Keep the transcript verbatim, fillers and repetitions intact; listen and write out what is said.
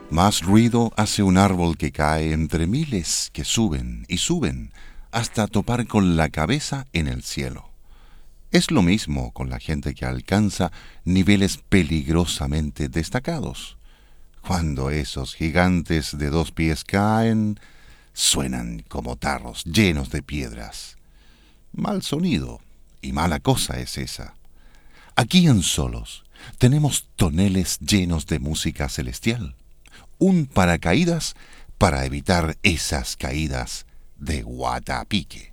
Más ruido hace un árbol que cae entre miles que suben y suben hasta topar con la cabeza en el cielo. Es lo mismo con la gente que alcanza niveles peligrosamente destacados. Cuando esos gigantes de dos pies caen, suenan como tarros llenos de piedras. Mal sonido y mala cosa es esa. Aquí en Solos tenemos toneles llenos de música celestial. Un paracaídas para evitar esas caídas de Guatapique.